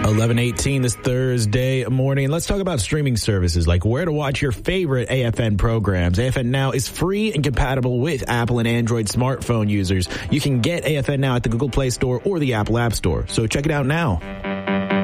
11:18 this Thursday morning. Let's talk about streaming services, like where to watch your favorite AFN programs. AFN Now is free and compatible with Apple and Android smartphone users. You can get AFN Now at the Google Play Store or the Apple App Store. So check it out now.